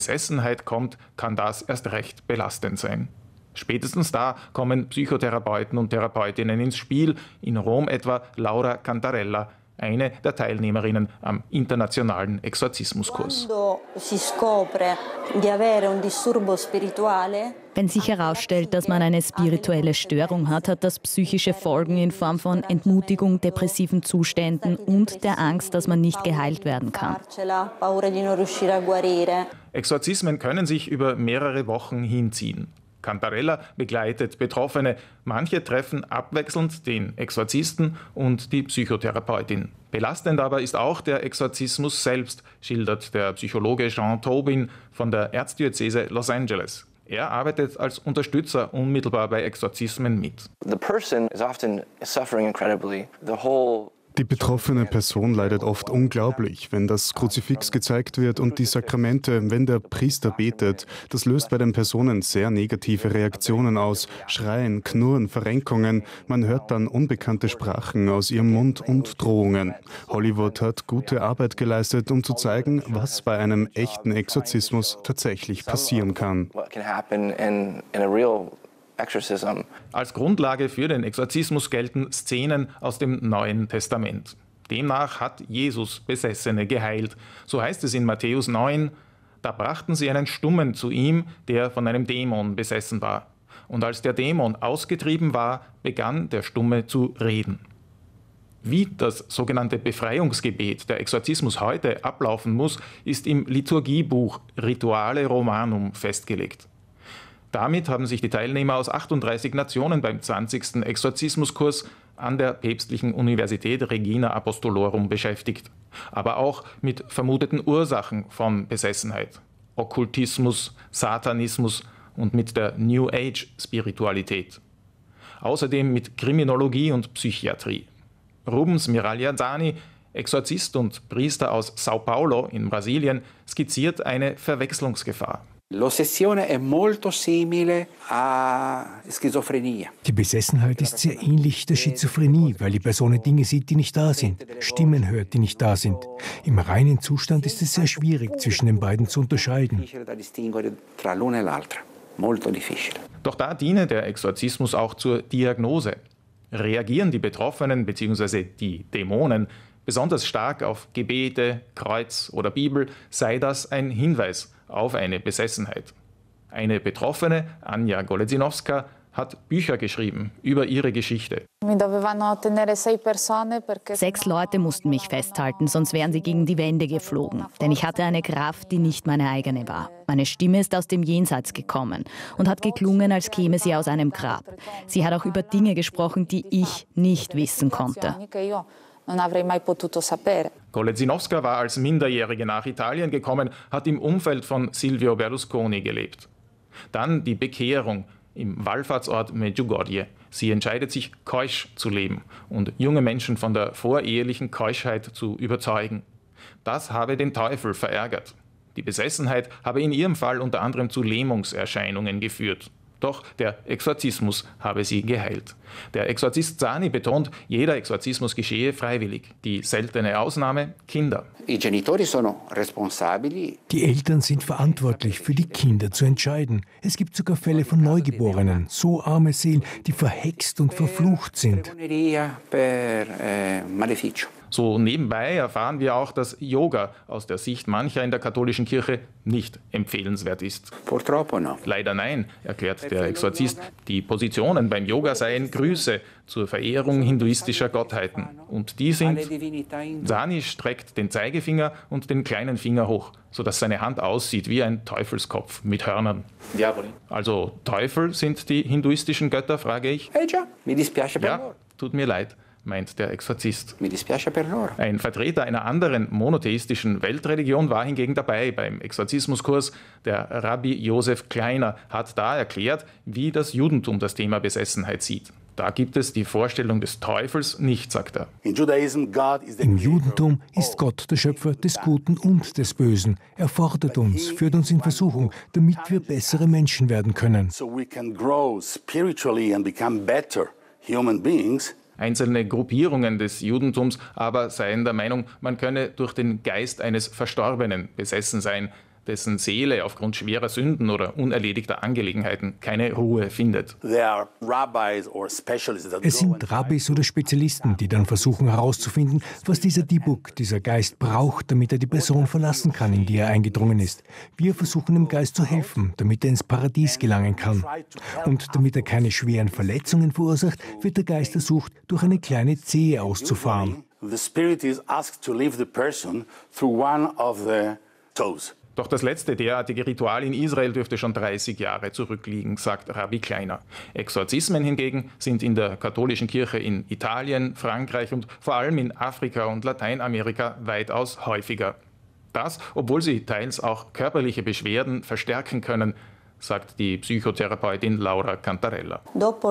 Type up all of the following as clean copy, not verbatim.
Besessenheit kommt, kann das erst recht belastend sein. Spätestens da kommen Psychotherapeuten und Therapeutinnen ins Spiel, in Rom etwa Laura Cantarella, eine der Teilnehmerinnen am internationalen Exorzismuskurs. Wenn sich herausstellt, dass man eine spirituelle Störung hat, hat das psychische Folgen in Form von Entmutigung, depressiven Zuständen und der Angst, dass man nicht geheilt werden kann. Exorzismen können sich über mehrere Wochen hinziehen. Cantarella begleitet Betroffene. Manche treffen abwechselnd den Exorzisten und die Psychotherapeutin. Belastend aber ist auch der Exorzismus selbst, schildert der Psychologe Jean Tobin von der Erzdiözese Los Angeles. Er arbeitet als Unterstützer unmittelbar bei Exorzismen mit. Die betroffene Person leidet oft unglaublich, wenn das Kruzifix gezeigt wird und die Sakramente, wenn der Priester betet. Das löst bei den Personen sehr negative Reaktionen aus. Schreien, Knurren, Verrenkungen. Man hört dann unbekannte Sprachen aus ihrem Mund und Drohungen. Hollywood hat gute Arbeit geleistet, um zu zeigen, was bei einem echten Exorzismus tatsächlich passieren kann. Als Grundlage für den Exorzismus gelten Szenen aus dem Neuen Testament. Demnach hat Jesus Besessene geheilt. So heißt es in Matthäus 9, da brachten sie einen Stummen zu ihm, der von einem Dämon besessen war. Und als der Dämon ausgetrieben war, begann der Stumme zu reden. Wie das sogenannte Befreiungsgebet der Exorzismus heute ablaufen muss, ist im Liturgiebuch Rituale Romanum festgelegt. Damit haben sich die Teilnehmer aus 38 Nationen beim 20. Exorzismuskurs an der Päpstlichen Universität Regina Apostolorum beschäftigt. Aber auch mit vermuteten Ursachen von Besessenheit, Okkultismus, Satanismus und mit der New Age-Spiritualität. Außerdem mit Kriminologie und Psychiatrie. Rubens Miragliazani, Exorzist und Priester aus Sao Paulo in Brasilien, skizziert eine Verwechslungsgefahr. Die Besessenheit ist sehr ähnlich der Schizophrenie, weil die Person Dinge sieht, die nicht da sind, Stimmen hört, die nicht da sind. Im reinen Zustand ist es sehr schwierig, zwischen den beiden zu unterscheiden. Doch da diene der Exorzismus auch zur Diagnose. Reagieren die Betroffenen bzw. die Dämonen besonders stark auf Gebete, Kreuz oder Bibel, sei das ein Hinweis auf eine Besessenheit. Eine Betroffene, Anja Golezinowska, hat Bücher geschrieben über ihre Geschichte. 6 Leute mussten mich festhalten, sonst wären sie gegen die Wände geflogen. Denn ich hatte eine Kraft, die nicht meine eigene war. Meine Stimme ist aus dem Jenseits gekommen und hat geklungen, als käme sie aus einem Grab. Sie hat auch über Dinge gesprochen, die ich nicht wissen konnte. Golezinowska war als Minderjährige nach Italien gekommen, hat im Umfeld von Silvio Berlusconi gelebt. Dann die Bekehrung im Wallfahrtsort Medjugorje. Sie entscheidet sich, keusch zu leben und junge Menschen von der vorehelichen Keuschheit zu überzeugen. Das habe den Teufel verärgert. Die Besessenheit habe in ihrem Fall unter anderem zu Lähmungserscheinungen geführt. Doch der Exorzismus habe sie geheilt. Der Exorzist Zani betont, jeder Exorzismus geschehe freiwillig. Die seltene Ausnahme: Kinder. Die Eltern sind verantwortlich, für die Kinder zu entscheiden. Es gibt sogar Fälle von Neugeborenen, so arme Seelen, die verhext und verflucht sind. So nebenbei erfahren wir auch, dass Yoga aus der Sicht mancher in der katholischen Kirche nicht empfehlenswert ist. Leider nein, erklärt der Exorzist. Die Positionen beim Yoga seien Grüße zur Verehrung hinduistischer Gottheiten. Und die sind: Zani streckt den Zeigefinger und den kleinen Finger hoch, sodass seine Hand aussieht wie ein Teufelskopf mit Hörnern. Also Teufel sind die hinduistischen Götter, frage ich. Ja, tut mir leid, meint der Exorzist. Ein Vertreter einer anderen monotheistischen Weltreligion war hingegen dabei beim Exorzismuskurs. Der Rabbi Josef Kleiner hat da erklärt, wie das Judentum das Thema Besessenheit sieht. Da gibt es die Vorstellung des Teufels nicht, sagt er. Im Judentum ist Gott der Schöpfer des Guten und des Bösen. Er fordert uns, führt uns in Versuchung, damit wir bessere Menschen werden können. Einzelne Gruppierungen des Judentums aber seien der Meinung, man könne durch den Geist eines Verstorbenen besessen sein. dessen Seele aufgrund schwerer Sünden oder unerledigter Angelegenheiten keine Ruhe findet. Es sind Rabbis oder Spezialisten, die dann versuchen herauszufinden, was dieser Dibuk, dieser Geist braucht, damit er die Person verlassen kann, in die er eingedrungen ist. Wir versuchen dem Geist zu helfen, damit er ins Paradies gelangen kann. Und damit er keine schweren Verletzungen verursacht, wird der Geist ersucht, durch eine kleine Zehe auszufahren. The spirit is asked to leave the person through one of the toes. Doch das letzte derartige Ritual in Israel dürfte schon 30 Jahre zurückliegen, sagt Rabbi Kleiner. Exorzismen hingegen sind in der katholischen Kirche in Italien, Frankreich und vor allem in Afrika und Lateinamerika weitaus häufiger. Das, obwohl sie teils auch körperliche Beschwerden verstärken können, sagt die Psychotherapeutin Laura Cantarella.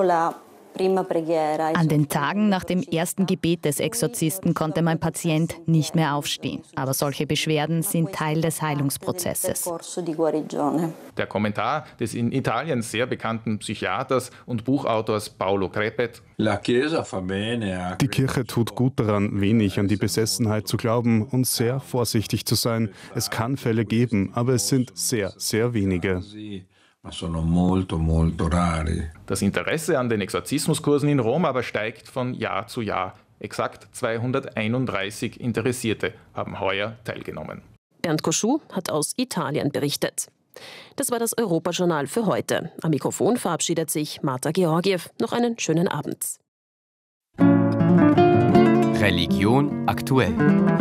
An den Tagen nach dem ersten Gebet des Exorzisten konnte mein Patient nicht mehr aufstehen. Aber solche Beschwerden sind Teil des Heilungsprozesses. Der Kommentar des in Italien sehr bekannten Psychiaters und Buchautors Paolo Crepet: Die Kirche tut gut daran, wenig an die Besessenheit zu glauben und sehr vorsichtig zu sein. Es kann Fälle geben, aber es sind sehr, sehr wenige. Das Interesse an den Exorzismuskursen in Rom aber steigt von Jahr zu Jahr. Exakt 231 Interessierte haben heuer teilgenommen. Bernd Koschuh hat aus Italien berichtet. Das war das Europajournal für heute. Am Mikrofon verabschiedet sich Marta Georgiew. Noch einen schönen Abend. Religion aktuell.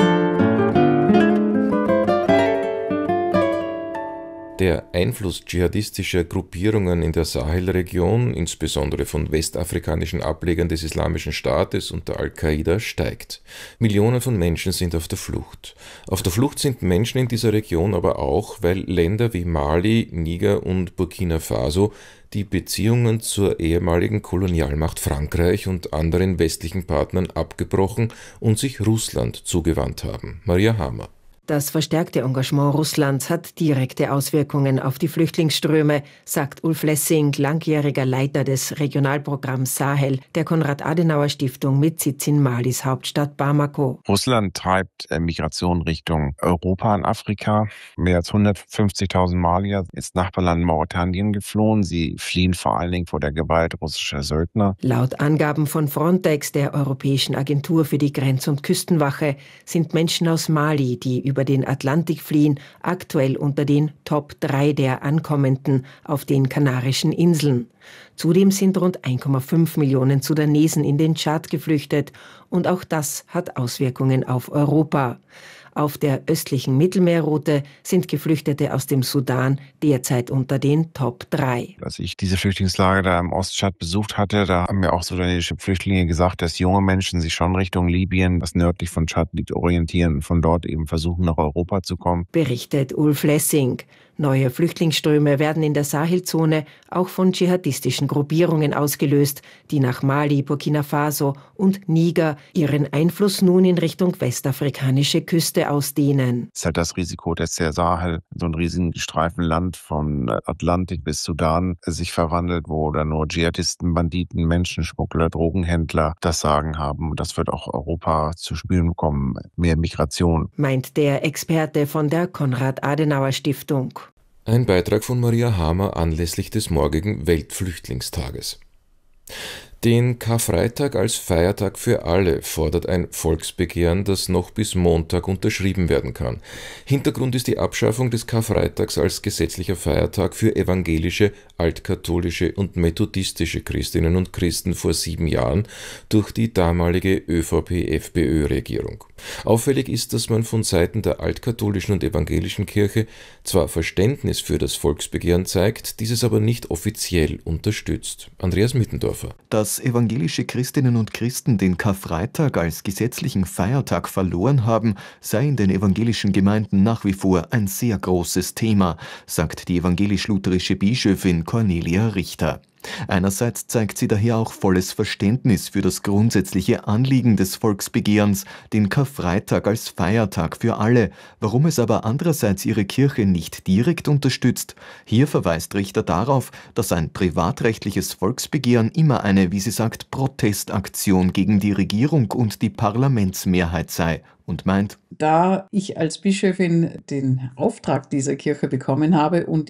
Der Einfluss dschihadistischer Gruppierungen in der Sahelregion, insbesondere von westafrikanischen Ablegern des Islamischen Staates und der Al-Qaida, steigt. Millionen von Menschen sind auf der Flucht. Auf der Flucht sind Menschen in dieser Region aber auch, weil Länder wie Mali, Niger und Burkina Faso die Beziehungen zur ehemaligen Kolonialmacht Frankreich und anderen westlichen Partnern abgebrochen und sich Russland zugewandt haben. Maria Hamer. Das verstärkte Engagement Russlands hat direkte Auswirkungen auf die Flüchtlingsströme, sagt Ulf Lessing, langjähriger Leiter des Regionalprogramms Sahel der Konrad-Adenauer-Stiftung mit Sitz in Malis Hauptstadt Bamako. Russland treibt Migration Richtung Europa und Afrika. Mehr als 150.000 Malier ins Nachbarland Mauretanien geflohen. Sie fliehen vor allen Dingen vor der Gewalt russischer Söldner. Laut Angaben von Frontex, der Europäischen Agentur für die Grenz- und Küstenwache, sind Menschen aus Mali, die über den Atlantik fliehen, aktuell unter den Top 3 der Ankommenden auf den Kanarischen Inseln. Zudem sind rund 1,5 Millionen Sudanesen in den Tschad geflüchtet und auch das hat Auswirkungen auf Europa. Auf der östlichen Mittelmeerroute sind Geflüchtete aus dem Sudan derzeit unter den Top 3. Als ich diese Flüchtlingslager da im Ostschad besucht hatte, da haben mir auch sudanesische Flüchtlinge gesagt, dass junge Menschen sich schon Richtung Libyen, was nördlich von Tschad liegt, orientieren und von dort eben versuchen, nach Europa zu kommen. Berichtet Ulf Lessing. Neue Flüchtlingsströme werden in der Sahelzone auch von dschihadistischen Gruppierungen ausgelöst, die nach Mali, Burkina Faso und Niger ihren Einfluss nun in Richtung westafrikanische Küste ausdehnen. Es ist halt das Risiko, dass der Sahel, so ein riesigen Streifen Land von Atlantik bis Sudan, sich verwandelt, wo dann nur Dschihadisten, Banditen, Menschenschmuggler, Drogenhändler das Sagen haben. Das wird auch Europa zu spüren bekommen, mehr Migration. Meint der Experte von der Konrad-Adenauer-Stiftung. Ein Beitrag von Maria Hamer anlässlich des morgigen Weltflüchtlingstages. Den Karfreitag als Feiertag für alle fordert ein Volksbegehren, das noch bis Montag unterschrieben werden kann. Hintergrund ist die Abschaffung des Karfreitags als gesetzlicher Feiertag für evangelische, altkatholische und methodistische Christinnen und Christen vor 7 Jahren durch die damalige ÖVP-FPÖ-Regierung. Auffällig ist, dass man von Seiten der altkatholischen und evangelischen Kirche zwar Verständnis für das Volksbegehren zeigt, dieses aber nicht offiziell unterstützt. Andreas Mittendorfer. Dass evangelische Christinnen und Christen den Karfreitag als gesetzlichen Feiertag verloren haben, sei in den evangelischen Gemeinden nach wie vor ein sehr großes Thema, sagt die evangelisch-lutherische Bischöfin Cornelia Richter. Einerseits zeigt sie daher auch volles Verständnis für das grundsätzliche Anliegen des Volksbegehrens, den Karfreitag als Feiertag für alle, warum es aber andererseits ihre Kirche nicht direkt unterstützt. Hier verweist Richter darauf, dass ein privatrechtliches Volksbegehren immer eine, wie sie sagt, Protestaktion gegen die Regierung und die Parlamentsmehrheit sei und meint: Da ich als Bischöfin den Auftrag dieser Kirche bekommen habe und